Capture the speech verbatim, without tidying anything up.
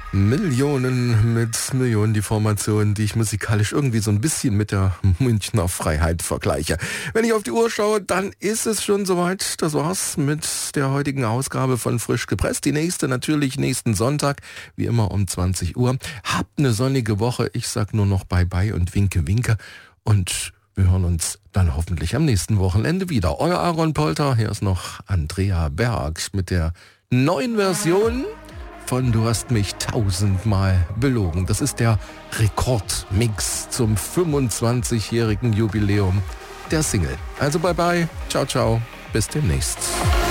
Millionen mit Millionen, die Formation, die ich musikalisch irgendwie so ein bisschen mit der Münchner Freiheit vergleiche. Wenn ich auf die Uhr schaue, dann ist es schon soweit. Das war's mit der heutigen Ausgabe von Frisch gepresst. Die nächste natürlich nächsten Sonntag, wie immer um zwanzig Uhr. Habt eine sonnige Woche. Ich sag nur noch Bye-bye und Winke, Winke. Und wir hören uns dann hoffentlich am nächsten Wochenende wieder. Euer Aaron Polter, hier ist noch Andrea Berg mit der neuen Version von Du hast mich tausendmal belogen. Das ist der Rekordmix zum fünfundzwanzigjährigen Jubiläum der Single. Also bye bye, ciao ciao, bis demnächst.